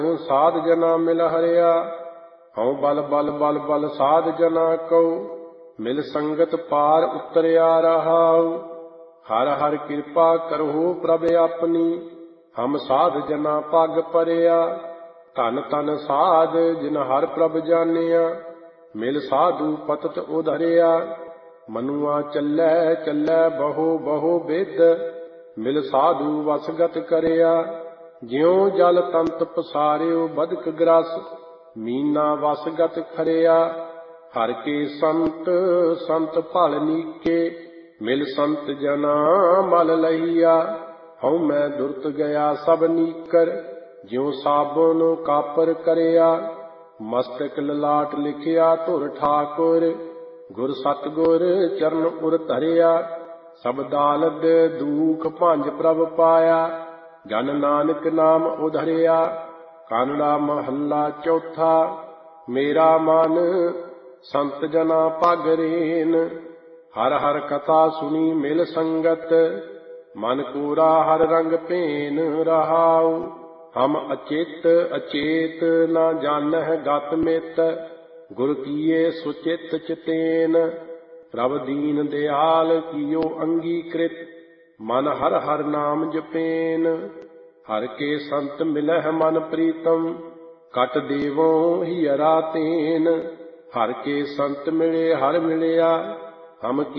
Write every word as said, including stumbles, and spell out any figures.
ਸਾਧ ਜਨਾ ਮਿਲ ਹਰਿਆ। ਹਉ ਬਲ ਬਲ ਬਲ ਬਲ ਸਾਧ ਜਨਾ ਕਉ, ਮਿਲ ਸੰਗਤ ਪਾਰ ਉਤਰਿਆ ਰਹਾਉ। ਹਰ ਹਰ ਕਿਰਪਾ ਕਰਹੁ ਪ੍ਰਭ ਆਪਣੀ, ਹਮ ਸਾਧ ਜਨਾ ਪਗ ਪਰਿਆ। ਧਨ ਧਨ ਸਾਧ ਜਿਨ ਹਰ ਪ੍ਰਭ ਜਾਣਿਆ, ਮਿਲ ਸਾਧੂ ਪਤਤ ਉਧਰਿਆ। ਮਨੁਆ ਚੱਲੈ ਚੱਲੈ ਬਹੁ ਬਹੁ ਬਿਦ, ਮਿਲ ਸਾਧੂ ਵਸਗਤ ਕਰਿਆ। ਜਿਉ ਜਲ ਤੰਤ ਪਸਾਰਿਓ ਬਦਕ ਗ੍ਰਸ, ਮੀਨਾ ਵਸਗਤ ਖਰਿਆ। ਹਰ ਕੇ ਸੰਤ ਸੰਤ ਭਲ ਨੀਕੇ, ਮਿਲ ਸੰਤ ਜਨਾ ਮਲ ਲਹੀਆ। ਹਉ ਮੈਂ ਦੁਰਤ ਗਿਆ ਸਭ ਨੀਕਰ, ਜਿਉ ਸਾਬਨ ਕਾਪਰ ਕਰਿਆ। ਮਸਤਕ ਲਲਾਟ ਲਿਖਿਆ ਧੁਰ ਠਾਕੁਰ, ਗੁਰ ਸਤਿਗੁਰ ਚਰਨ ਉਰ ਧਰਿਆ। ਸਭ ਦਾਲਦ ਦੂਖ ਭੰਜ ਪ੍ਰਭ ਪਾਇਆ, ਜਨ ਨਾਨਕ ਨਾਮ ਉਧਰਿਆ। ਕਾਨੜਾ ਮਹੱਲਾ ਚੌਥਾ। ਮੇਰਾ ਮਨ ਸੰਤ ਜਨਾ ਪਗ ਰੇਨ, ਹਰ ਹਰ ਕਥਾ ਸੁਣੀ ਮਿਲ ਸੰਗਤ। ਮਨ ਕੋਰਾ ਹਰ ਰੰਗ ਭੇਨ ਰਹਾਉ, ਹਮ ਅਚੇਤ ਅਚੇਤ ਨਾ ਜਾਣਹਿ ਗਤ ਮਿਤ। ਗੁਰ ਕੀਏ ਸੁਚਿਤ ਚਿਤੇਨ, ਪ੍ਰਭ ਦੀਨ ਦਿਆਲ ਕੀਓ ਅੰਗੀਕ੍ਰਿਤ। ਮਨ ਹਰ ਹਰ ਨਾਮ ਜਪੇਨ, ਹਰ ਕੇ ਸੰਤ ਮਿਲਹਿ ਮਨ ਪ੍ਰੀਤਮ। ਕਟ ਦੇਵੋ ਹੀਅਰਾ ਤੇਨ, ਹਰ ਕੇ ਸੰਤ ਮਿਲੇ ਹਰ ਮਿਲਿਆ। ਹਮ